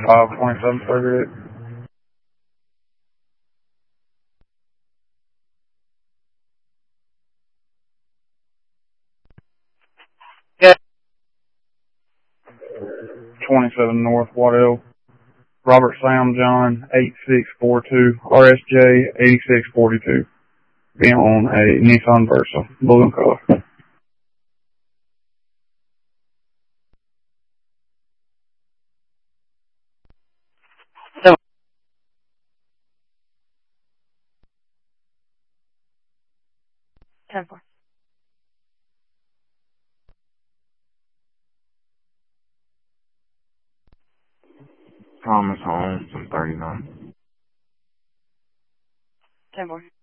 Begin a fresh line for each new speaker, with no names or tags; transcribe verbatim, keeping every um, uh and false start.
five twenty-seven thirty-eight. Yeah. twenty-seven North Waddell. Robert Sam John eight six four two R S J eighty-six forty-two. Being on a Nissan Versa, blue in color.
ten four.
Thomas Holmes, I'm thirty-nine.
ten four.